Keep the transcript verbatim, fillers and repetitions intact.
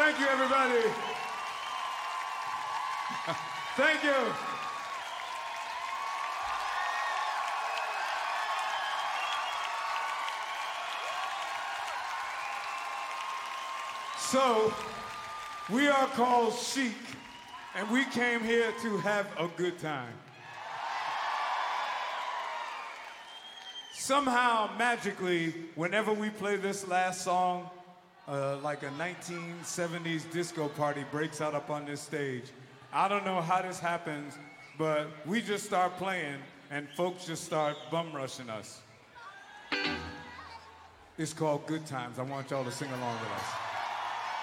Thank you, everybody. Thank you. So, we are called Chic, and we came here to have a good time. Somehow, magically, whenever we play this last song, uh, like a nineteen seventies disco party breaks out up on this stage. I don't know how this happens, but we just start playing, and folks just start bum rushing us. It's called Good Times. I want y'all to sing along with us.